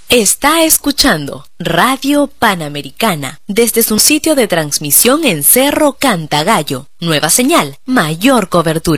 Está escuchando Radio Panamericana desde su sitio de transmisión en Cerro Cantagallo. Nueva señal, mayor cobertura.